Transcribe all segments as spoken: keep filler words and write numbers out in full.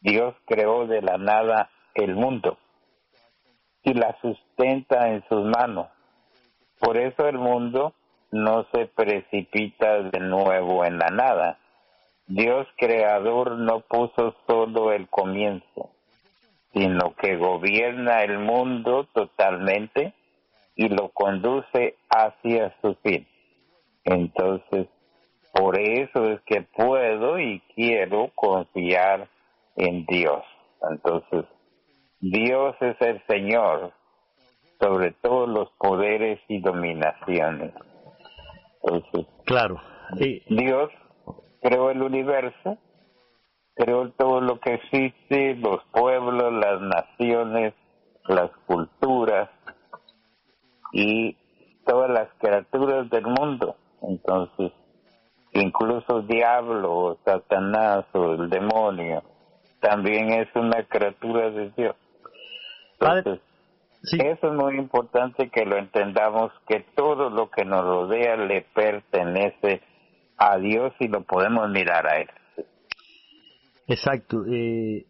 Dios creó de la nada el mundo y la sustenta en sus manos. Por eso el mundo no se precipita de nuevo en la nada. Dios creador no puso solo el comienzo, sino que gobierna el mundo totalmente y lo conduce hacia su fin. Entonces, por eso es que puedo y quiero confiar en Dios. Entonces, Dios es el Señor sobre todos los poderes y dominaciones. Entonces, claro. Y... Dios creó el universo, creó todo lo que existe, los pueblos, las naciones, las culturas y todas las criaturas del mundo. Entonces, incluso el diablo o Satanás o el demonio también es una criatura de Dios. Entonces, sí. Eso es muy importante que lo entendamos, que todo lo que nos rodea le pertenece a Dios y lo podemos mirar a Él. Exacto. Eh,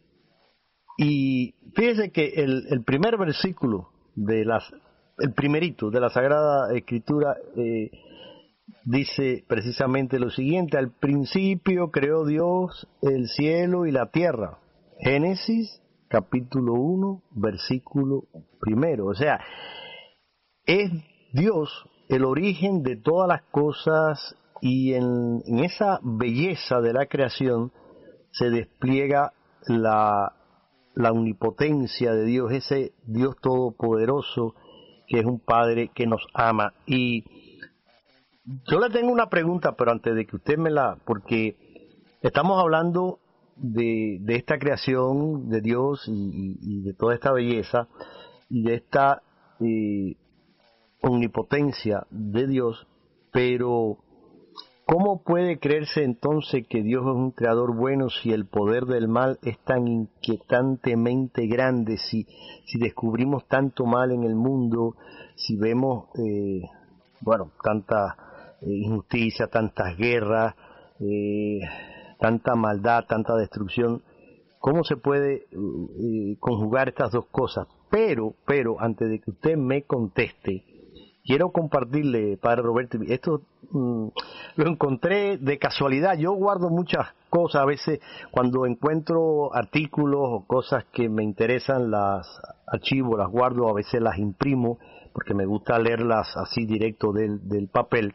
y fíjese que el, el primer versículo de las, el primerito de la Sagrada Escritura eh, dice precisamente lo siguiente: al principio creó Dios el cielo y la tierra. Génesis capítulo uno, versículo primero. O sea, es Dios el origen de todas las cosas, y en, en esa belleza de la creación se despliega la, la omnipotencia de Dios, ese Dios todopoderoso que es un Padre que nos ama. Y yo le tengo una pregunta, pero antes de que usted me la... porque estamos hablando de, de esta creación de Dios y, y, y de toda esta belleza y de esta eh, omnipotencia de Dios, pero ¿cómo puede creerse entonces que Dios es un creador bueno si el poder del mal es tan inquietantemente grande, si, si descubrimos tanto mal en el mundo, si vemos, eh, bueno, tanta eh, injusticia, tantas guerras, eh, tanta maldad, tanta destrucción? ¿Cómo se puede eh, conjugar estas dos cosas? Pero, pero, antes de que usted me conteste, quiero compartirle, Padre Roberto, esto mmm, lo encontré de casualidad. Yo guardo muchas cosas, a veces cuando encuentro artículos o cosas que me interesan, las archivo, las guardo, a veces las imprimo, porque me gusta leerlas así directo del, del papel.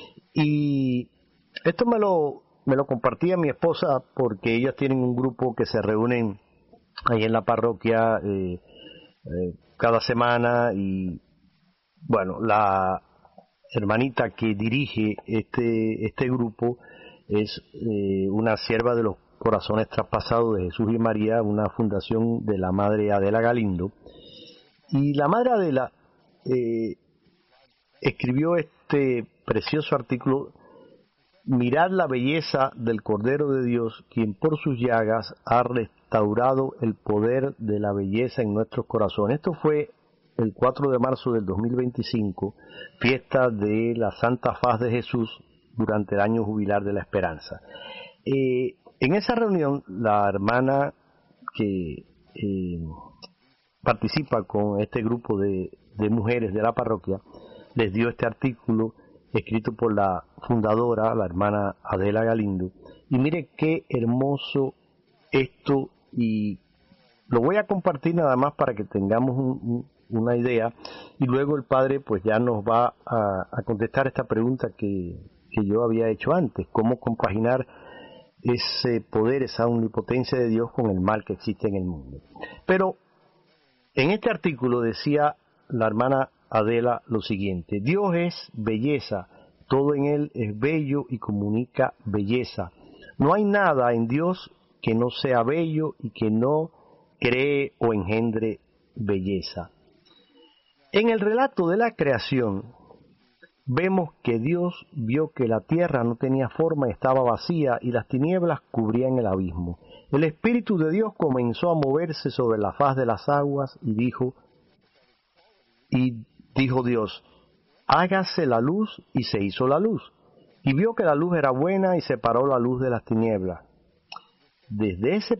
Y esto me lo, me lo compartía mi esposa, porque ellas tienen un grupo que se reúnen ahí en la parroquia eh, eh, cada semana, y bueno, la hermanita que dirige este este grupo es eh, una sierva de los Corazones Traspasados de Jesús y María, una fundación de la Madre Adela Galindo. Y la Madre Adela eh, escribió este precioso artículo: mirad la belleza del Cordero de Dios, quien por sus llagas ha restaurado el poder de la belleza en nuestros corazones. Esto fue el cuatro de marzo del dos mil veinticinco, fiesta de la Santa Faz de Jesús durante el año jubilar de la Esperanza. Eh, en esa reunión, la hermana que eh, participa con este grupo de, de mujeres de la parroquia les dio este artículo escrito por la fundadora, la hermana Adela Galindo. Y mire qué hermoso esto, y lo voy a compartir nada más para que tengamos un, un una idea, y luego el Padre pues ya nos va a, a contestar esta pregunta que, que yo había hecho antes: cómo compaginar ese poder, esa omnipotencia de Dios con el mal que existe en el mundo. Pero en este artículo decía la hermana Adela lo siguiente: Dios es belleza, todo en Él es bello y comunica belleza. No hay nada en Dios que no sea bello y que no cree o engendre belleza. En el relato de la creación vemos que Dios vio que la tierra no tenía forma y estaba vacía, y las tinieblas cubrían el abismo. El Espíritu de Dios comenzó a moverse sobre la faz de las aguas, y dijo, y dijo Dios: hágase la luz, y se hizo la luz. Y vio que la luz era buena, y separó la luz de las tinieblas. Desde ese